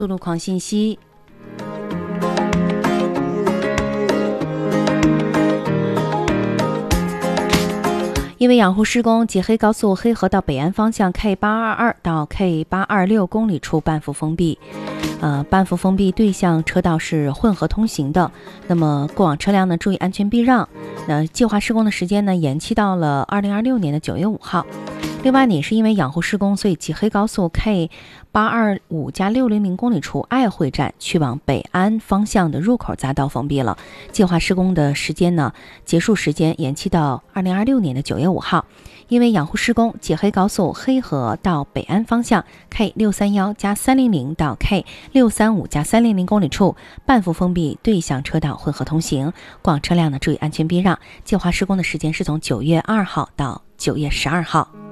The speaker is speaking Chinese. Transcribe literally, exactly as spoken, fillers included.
速路况信息。因为养护施工，吉黑高速黑河到北安方向 K 八二二 到 K 八二六 公里处半幅封闭。呃，半幅封闭对向车道是混合通行的，那么过往车辆呢注意安全避让。那计划施工的时间呢延期到了二零二六年的九月五号。另外呢，也是因为养护施工，所以吉黑高速 K 八二五加六零零 公里处爱惠站去往北安方向的入口匝道封闭了。计划施工的时间呢，结束时间延期到二零二六年的九月五号。因为养护施工，吉黑高速黑河到北安方向 K 六三一加三零零 到 K 六三五加三零零 公里处半幅封闭对向车道混合通行，过往车辆呢注意安全避让。计划施工的时间是从九月二号到九月十二号。